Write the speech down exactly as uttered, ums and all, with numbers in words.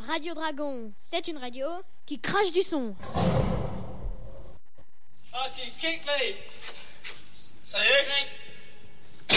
Radio Dragon, c'est une radio qui crache du son. Archie, kick me!